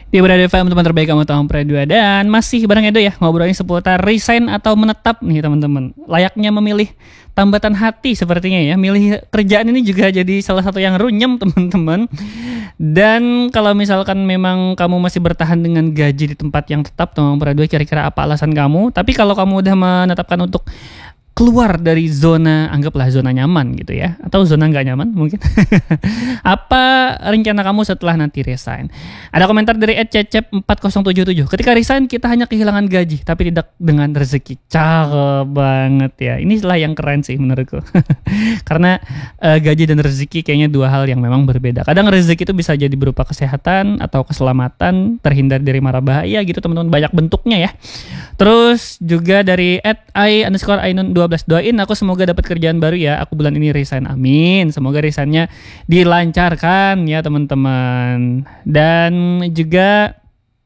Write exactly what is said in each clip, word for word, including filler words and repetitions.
Di Berada F M, teman terbaik kamu tahun Pradua. Dan masih bareng Edo ya, ngobrolin seputar resign atau menetap nih teman-teman. Layaknya memilih tambatan hati sepertinya ya. Milih kerjaan ini juga jadi salah satu yang runyem teman-teman. Dan kalau misalkan memang kamu masih bertahan dengan gaji di tempat yang tetap teman Pradua, kira-kira apa alasan kamu? Tapi kalau kamu udah menetapkan untuk keluar dari zona, anggaplah zona nyaman gitu ya, atau zona nggak nyaman mungkin. Apa rencana kamu setelah nanti resign? Ada komentar dari et cecep empat nol tujuh tujuh. Ketika resign kita hanya kehilangan gaji tapi tidak dengan rezeki. Cakep banget ya. Inilah yang keren sih menurutku. Karena uh, gaji dan rezeki kayaknya dua hal yang memang berbeda. Kadang rezeki itu bisa jadi berupa kesehatan atau keselamatan, terhindar dari mara bahaya gitu teman-teman, banyak bentuknya ya. Terus juga dari et i underscore ainun dua belas, doain aku semoga dapat kerjaan baru ya. Aku bulan ini resign, amin. Semoga resignnya dilancarkan ya teman-teman. Dan juga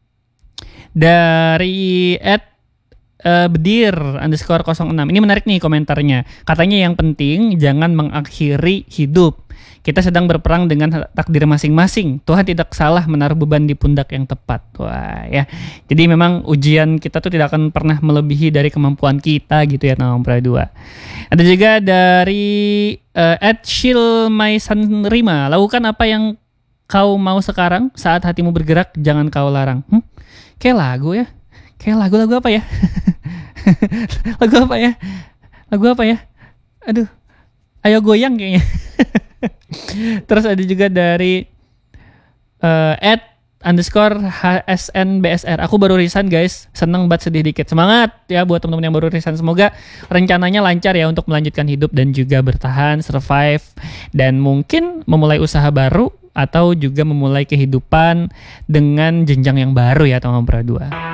dari at uh, bedir underscore nol enam, ini menarik nih komentarnya. Katanya yang penting jangan mengakhiri hidup. Kita sedang berperang dengan takdir masing-masing. Tuhan tidak salah menaruh beban di pundak yang tepat. Wah ya. Jadi memang ujian kita tuh tidak akan pernah melebihi dari kemampuan kita gitu ya teman Pradua. Ada juga dari uh, at shilmaisanrima. Lakukan apa yang kau mau sekarang, saat hatimu bergerak jangan kau larang. Hmm? Kayak lagu ya. Kayak lagu-lagu apa ya? Lagu apa ya? Lagu apa ya? Aduh. Ayo goyang kayaknya. Terus ada juga dari uh, at underscore hsnbsr. Aku baru resign guys, seneng banget, sedih dikit. Semangat ya buat teman-teman yang baru resign. Semoga rencananya lancar ya untuk melanjutkan hidup dan juga bertahan, survive, dan mungkin memulai usaha baru atau juga memulai kehidupan dengan jenjang yang baru ya teman-teman Pradua.